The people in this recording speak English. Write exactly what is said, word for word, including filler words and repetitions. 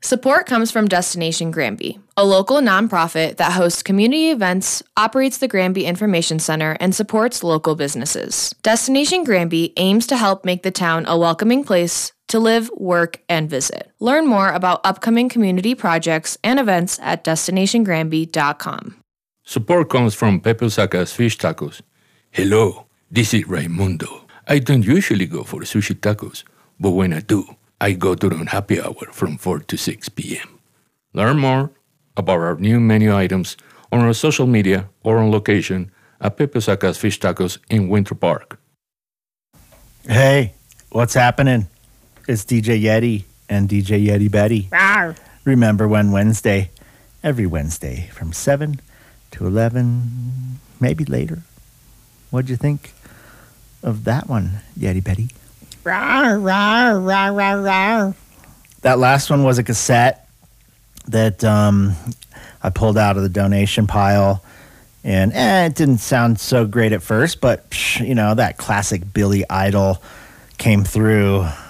Support comes from Destination Granby, a local nonprofit that hosts community events, operates the Granby Information Center, and supports local businesses. Destination Granby aims to help make the town a welcoming place to live, work, and visit. Learn more about upcoming community projects and events at destination granby dot com. Support comes from Pepe Osaka's Fish Tacos. Hello, this is Raimundo. I don't usually go for sushi tacos, but when I do, I go during happy hour from four to six p.m. Learn more about our new menu items on our social media or on location at Pepe Osaka's Fish Tacos in Winter Park. Hey, what's happening? It's D J Yeti and D J Yeti Betty. Rawr. Remember when Wednesday, every Wednesday from seven to eleven, maybe later. What'd you think of that one, Yeti Betty? Rawr, rawr, rawr, rawr, rawr. That last one was a cassette that um, I pulled out of the donation pile. And eh, it didn't sound so great at first, but, psh, you know, that classic Billy Idol came through